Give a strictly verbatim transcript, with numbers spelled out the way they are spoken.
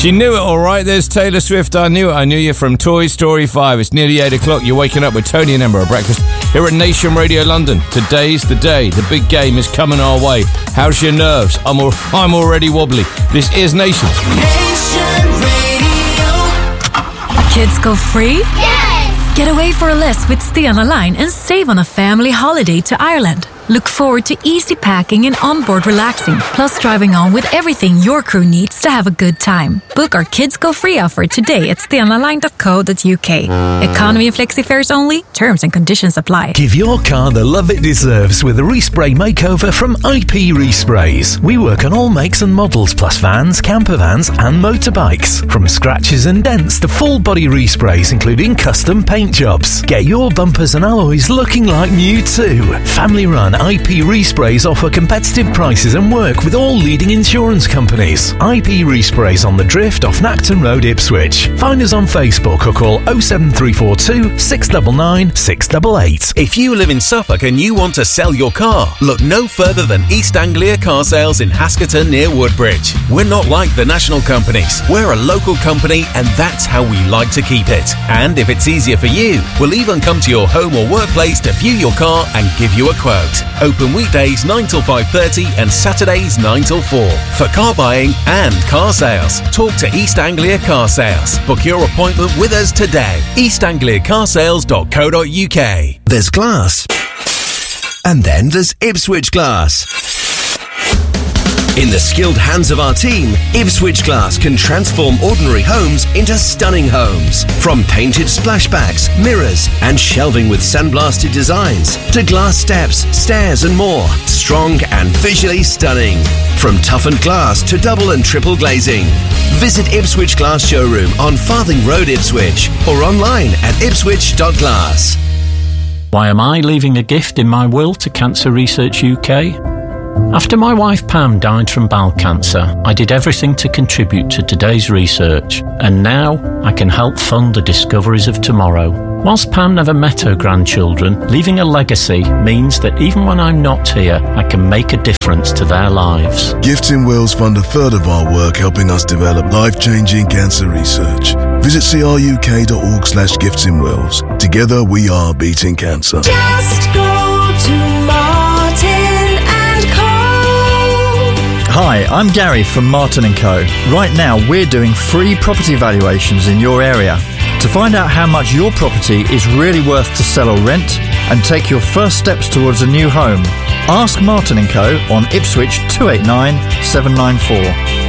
She knew it all right. There's Taylor Swift. I knew it. I knew you from Toy Story five. It's nearly eight o'clock. You're waking up with Tony and Emma at breakfast here at Nation Radio London. Today's the day. The big game is coming our way. How's your nerves? I'm al- I'm already wobbly. This is Nation. Nation Radio. Kids go free? Yes! Get away for a list with Stena Line and save on a family holiday to Ireland. Look forward to easy packing and onboard relaxing, plus driving on with everything your crew needs to have a good time. Book our Kids Go Free offer today at stena line dot co dot uk. Economy and flexi fares only. Terms and conditions apply. Give your car the love it deserves with a respray makeover from I P Resprays. We work on all makes and models, plus vans, camper vans and motorbikes. From scratches and dents to full body resprays, including custom paint jobs. Get your bumpers and alloys looking like new too. Family run I P Resprays offer competitive prices and work with all leading insurance companies. I P Resprays on the Drift off Nacton Road, Ipswich. Find us on Facebook or call oh seven three four two, six nine nine, six eight eight. If you live in Suffolk and you want to sell your car, look no further than East Anglia Car Sales in Haskerton near Woodbridge. We're not like the national companies. We're a local company and that's how we like to keep it. And if it's easier for you, we'll even come to your home or workplace to view your car and give you a quote. Open weekdays nine till five thirty and Saturdays nine till four. For car buying and car sales, talk to East Anglia Car Sales. Book your appointment with us today. east anglia car sales dot co dot uk. There's glass. And then there's Ipswich Glass. In the skilled hands of our team, Ipswich Glass can transform ordinary homes into stunning homes. From painted splashbacks, mirrors, and shelving with sandblasted designs, to glass steps, stairs, and more. Strong and visually stunning. From toughened glass to double and triple glazing. Visit Ipswich Glass Showroom on Farthing Road, Ipswich, or online at ipswich dot glass. Why am I leaving a gift in my will to Cancer Research U K? After my wife Pam died from bowel cancer, I did everything to contribute to today's research, and now I can help fund the discoveries of tomorrow. Whilst Pam never met her grandchildren, leaving a legacy means that even when I'm not here, I can make a difference to their lives. Gifts in Wills fund a third of our work helping us develop life-changing cancer research. Visit cruk.org slash gifts in Wills. Together we are beating cancer. Just go to Martin and Co. Hi, I'm Gary from Martin and Co. Right now we're doing free property valuations in your area. To find out how much your property is really worth to sell or rent and take your first steps towards a new home, ask Martin and Co on Ipswich two eight nine, seven nine four.